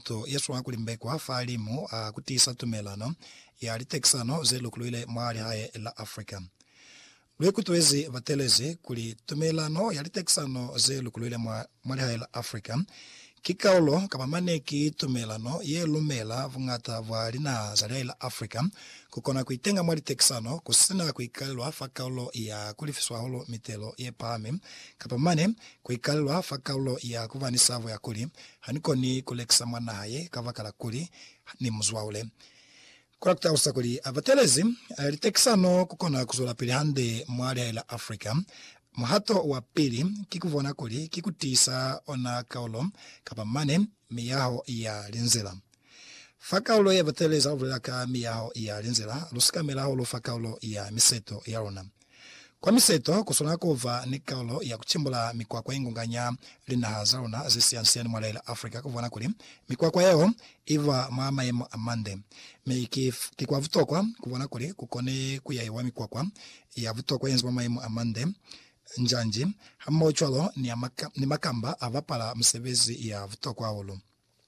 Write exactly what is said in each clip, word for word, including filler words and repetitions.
mahato yesu wakulimbekwa falimu uh, kutisa tumelano ya litexano zelu kuluile mwali haye la Afrika. Lwekutuwezi vatelezi kuli tumelano ya litexano zelu kuluile mwali haye la Afrika. Kikaulo kapamane ki tumelano ye lumela vungata vali na zali la Afrika kukona kuitenga mwali texano kusina kuikalwa fakaulo ya kulifiswa holo mitelo ye pame kapamane kuikalwa fakaulo ya kuvanisavu ya kuli haniko ni kuleksa mwana haye kavakala kuli ni mzwaule. Kwa kuta usakuli avatelezi litexano kukona kuzula pili hande mwali la Afrika. Mahato wa pili kikuvona kuli kikutisa ona kaulo kapamane miyaho ya linzela. Fakaulo ya vateleza uvulaka miyaho ya linzela lusika milaho lo fakaulo ya miseto ya rona. Kwa miseto kusona kuva ni kaulo ya kuchimbula mikwa kwa ingunganya lina hazarona zisi ansiani mwala ila Afrika kuvona kuli. Mikwa kwa yeo iwa mama emo amande. Me kikwa vutokwa kuvona kuli kukone kuyaiwa mikwa kwa ya vutokwa yenzi mama emo amande. Njanji hamo chwalo ni, maka, ni makamba avapala msebezi ya vutokwa holo.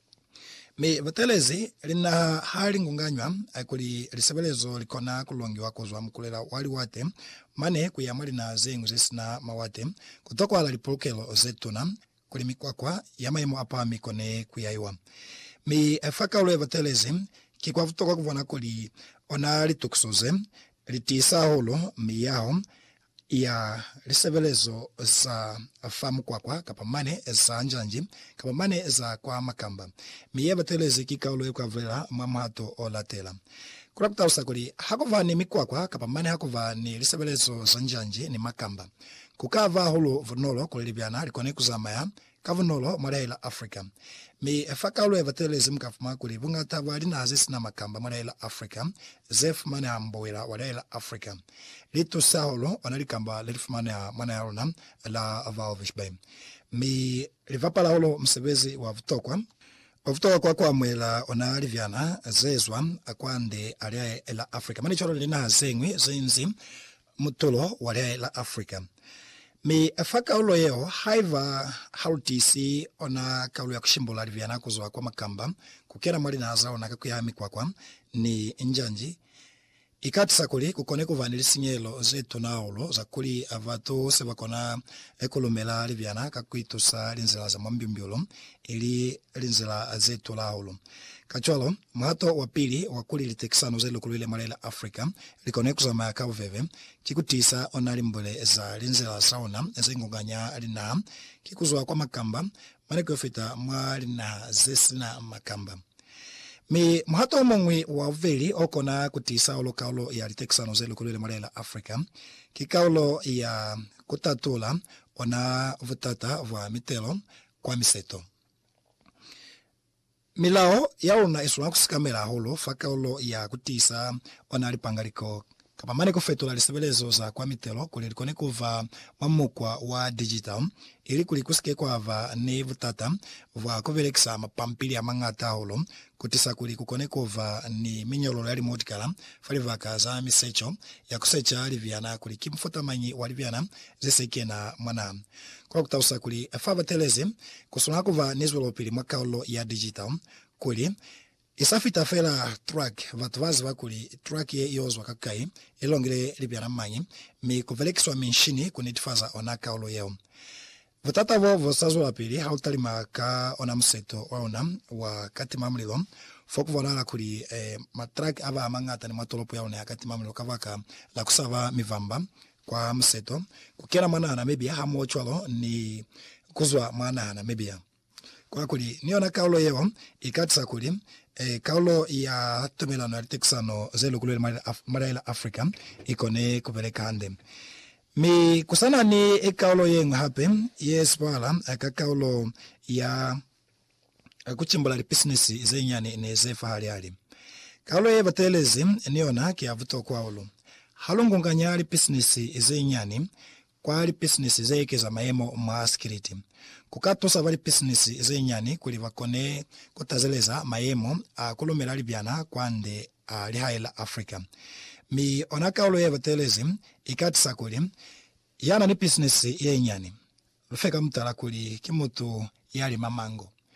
Me vatelezi lina hali ngunganywa kuli lisebelezo likona kulongi wako zwa mkulela wali wate mane kuyamali na zengu zesina mawate kutokwa ala lipolukelo zetuna kuli mikwakwa yamaimo apa mikone kuyaiwa. Me faka ulo ya vatelezi kikwa vutokwa kuvona kuli ona lituksoze litisa holo miyao ya lisebelezo za famu kwa kwa kapamane za njanji kapamane za kwa makamba miye vatelezi kikaulo kwa vela mamato olatela kurakuta usakuli hakova ni mikwa kapamane hakova ni lisebelezo za njanji ni makamba kukava holo vunolo kulibiana likone kuzamaya kavunolo mwala Afrika. Mi fakaulo ya vatelezi mkafuma kuli vungata wali na azisi na makamba mwala Afrika zef mane amboela wala Afrika. Litu saholo wanalikamba lifu mane mane arona la avalvishbe. Mi livapala holo msebezi wa vutokwa Ovutokwa kwa kwa mwela ona liviana zezwa akwande alia la Afrika. Mani cholo lina zengwi zinzi mutulo wala la Afrika. Mi afaka ulo yeo haiva halutisi ona kaulu ya kushimbola liviana kuzwa kwa makamba kukera mwali na azao na kakuyami kwa kwa ni njanji ikati sakuli kukone kuvanili sinyelo zetu na ulo za kuli avato sebakona ekolomela liviana kakuitusa linzela za mwambimbiolo ili linzela zetu la ulo. Kacholo, mhato wapili wakuli litekisano zelu kuluile malela Afrika likone kuzama ya kauveve kikutisa onalimbole za linzela sauna zengunganya alina kikuzwa kwa makamba manekofita mwa lina zesina makamba. Mi mhato mongwi wa veli okona kutisa olo kaulo ya litekisano zelu kuluile malela Afrika kikaulo ya kutatula ona vutata wa mitelo kwa miseto. Milao yauna isuna kusikamela holo fakaulo ya kutisa ona lipangaliko kapamane kufetula lisebelezo za kwa mitelo kulilikone kuva mamukwa wa digital ili kulikusike kwa va ni vutata wa kuvelekisa mapampili ya mangata holo kutisa kuli kukone kuva ni minyolo ya limotikala falivaka za misecho ya kusecha liviana kuli kimfuta manyi wa liviana zeseke na mwana. Kwa kutausa kuli fava telezi kusuna kuva nizwelo pili makaulo ya digital kuli isafita fela track vatu vazi vakuli track ye yozwa kakai ilongile libiana manyi mi kuvelekiswa minshini kunitifaza onaka olo yeo. Vutata vovo sazo la pili hautalima ka ona mseto waona wa kati mamlilo foku volala kuli eh, matrack ava amangata ni matolopo yaone ya kati mamlilo kavaka la kusava mivamba kwa mseto kukena manana maybe hamo chwalo ni kuzwa manana maybe kwa kuli niona kaulo yeo ikatisa kuli e, kaulo ya tumelano ya litekisano zelu kuluile marela Afrika ikone kupeleka hande. Mi kusana ni e kaulo yengu hape yes pala aka kaulo ya kuchimbula li business zenyani ne zefa hali hali. Kaulo ye vatelezi niona kia vuto kwa ulu. Halungunganya li business zenyani kwa li business zeekeza maemo maaskiriti. Kukatosa vali business zenyani kulivakone kutazeleza maemo a kulumela libiana kwande a lihaila Afrika. Mi onaka ulo ye vatelezi ikatisa kuli yana ni business yenyani. Rufeka mtala kuli kimutu yali mamango.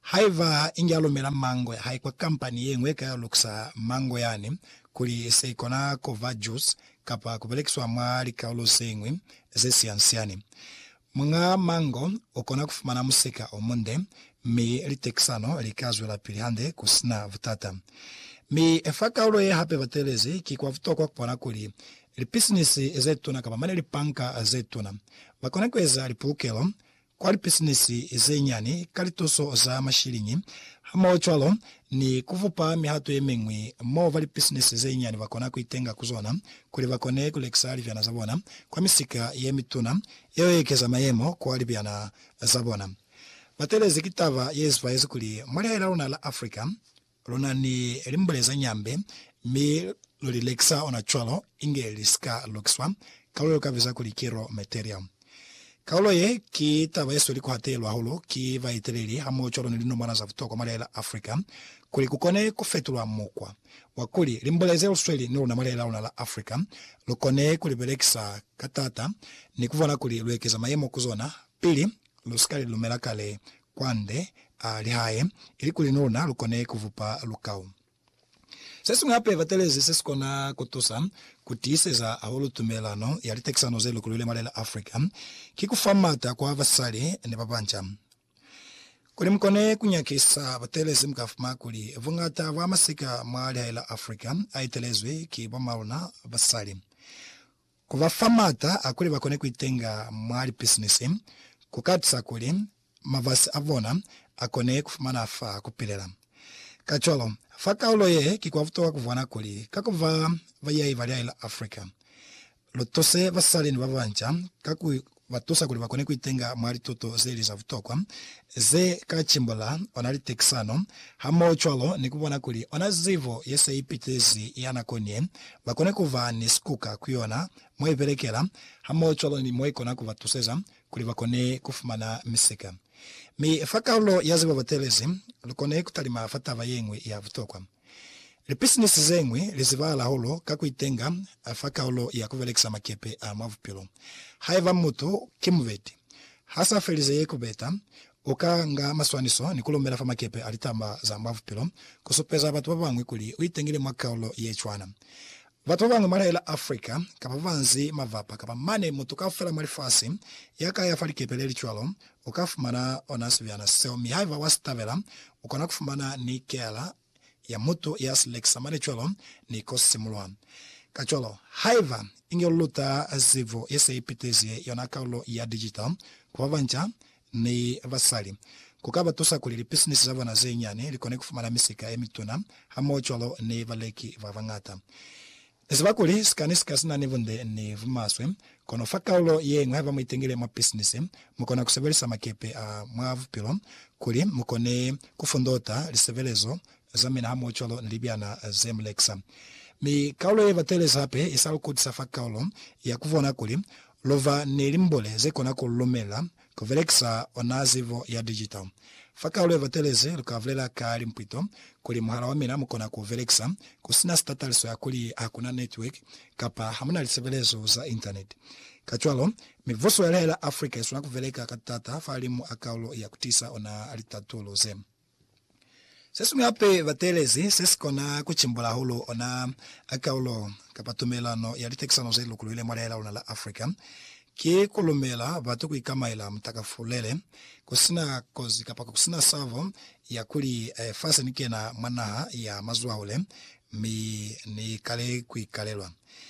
haiva ingyalomela mango haikwa kampani yengwe kaya luksa mango yani kuli seikona kova juice kapa kupelekiswa mwali kaulo sengwe zesiansiani mga mango okona kufumana musika omunde mi litexano likazwe la pilihande kusina vutata mi efakaulo ye hape vatelezi kikwa vutokwa kupona kuli lipisinisi zetuna kapa mane lipanka zetuna vakona kweza lipukelo kwa lipisinisi zenyani kalitoso za mashilinyi hama ochwalo ni kuvupa mihato yemengwi mova lipisinisi zenyani vakona kuitenga kuzona kuli vakone kuleksa livyana zabona kwa misika yemituna yoyekeza mayemo kwa livyana zabona vatelezi kitava yesu yesu kuli mwali haila luna la Afrika luna ni limbeleza nyambe mi lulileksa ona chwalo inge liska lukswa kaulo kavisa kuli kiro material kaulo ye ki tava yesu liku hatelwa holo ki vaiteleli hamo chwalo nilino mwana za vutoko mwali haila Afrika kuli kukone kufetulwa mukwa wakuli limbeleze usweli ni luna mwali haila luna la Afrika lukone kuli beleksa katata ni kuvona kuli luekeza mayemo kuzona pili luskali lumela kale kwande uh, lihaye ili kulinuna lukone kuvupa lukau sesi ngape vatelezi sesi kona kutusa kutise za aholo tumelano ya litexano zelu kulule malela Afrika kikufamata kwa vasali ni babancha kuli mkone kunyakisa vatelezi mkafuma kuli vungata wa masika mwali haila Afrika aitelezwe ki bamaluna vasali kuvafamata akuli vakone kuitenga mwali business kukatisa kuli mavasi avona akone kufumana afa kupilela kacholo fakaulo ye kikwavutowa kuvwana kuli kakuva vayai valia ila Afrika lotose vasali ni vavancha kaku vatosa kuli vakone kuitenga mwali toto zeli za vutokwa ze kachimbola onali texano hamo chwalo ni kuvwana kuli onazivo yese ipitezi yanakonye vakone kuva ni skuka kuyona mweverekela hamo chwalo ni mwekona kuvatoseza kuli vakone kufumana misika mi fakaulo yaziva vatelezi lukone kutalima fatava yengwe ya vutokwa lipisinisi zengwe lizivala holo kakuitenga fakaulo ya kuvelekisa makepe a mavupilo haiva mutu kimuveti hasa felize ye kubeta ukanga maswaniso ni kulomela fa makepe alitamba za mavupilo kusupeza vatu vavangwe kuli uitengile mwakaulo yechwana vatu vavangwe mara ila Afrika kapa vanzi mavapa kapa mane mutu kafela malifasi yaka ya falikepe leli chwalo ukafumana onasivyana seomi haiva wastavela ukona kufumana ni kela ya mutu yasilekisa mane chwalo ni kosimulwa kacholo haiva ingeluta zivo yese ipitezie yona kaulo ya digital kwa vancha ni vasali kukaba tusa kuli business zava na zenyane likone kufumana misika emituna hamo chwalo ni valeki vavangata Ezibakuli skanisika sina nivunde ni vumaswe kono fakaulo ye ngava muitengele ma business mukona kusebelisa makepe a uh, mwavupilo kuli mukone kufundota lisevelezo zamina hamo cholo nilibiana zemlexa mi kaulo ye vateleza hape isalo kutisa fakaulo ya kuvona kuli lova nilimbole zekona kulumela kuveleksa onazivo ya digital fakaulo ye vateleze lukavlela kali mpito kuli muhala wamina mukona kuveleksa kusina stataliso ya kuli hakuna network kapa hamuna lisevelezo za internet kachwalo mivoso ya lehela Afrika isuna kuveleka katata falimu akaulo ya kutisa ona alitatulo zem sesu ngape vatelezi sesi kona kuchimbola hulu ona akaulo kapatumelano ya litexano zelu kuluile mwalehela una la Afrika ki kulumela vatu kuikamaila mtakafulele kusina kozi kapaka kusina savo ya kuli eh, fasa nikena manaha ya mazua ule mi ni kale kuikalelwa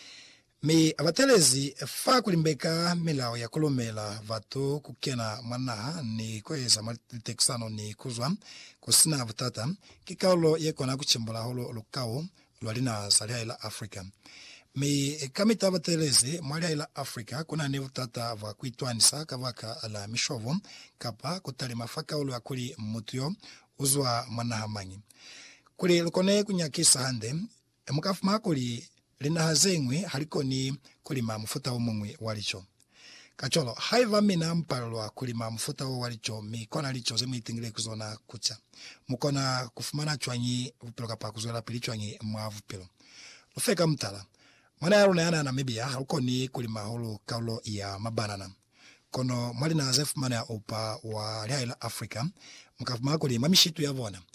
mi abatelezi fa kulimbeka milao ya kulumela vatu kukena manaha ni kweza malitexano ni kuzwa kusina vutata kikaulo yekona kuchimbola holo lukao lwalina salia ila Afrika mi kamita vatelezi mwalia ila Afrika kuna ni vutata va kuitwanisa kavaka la mishovo kapa kutali mafaka ulu ya kuli mutuyo uzwa mwanahamanyi kuli lukone kunyakisa hande mukafuma kuli lina hazengwi haliko ni kuli mamufuta umungwi walicho kacholo haiva mina mpalwa kuli mamufuta walicho mi kona licho zemu itingile kuzona kucha mukona kufumana chwanyi vupilo kapa kuzwela pili chwanyi mwavupilo lufeka mtala mwana ya runa yana Namibia haluko ni kuli mahulu kaulo ya mabanana kono mwali na zefu mana ya upa wa liha ila Afrika mkafuma kuli mamishitu ya vona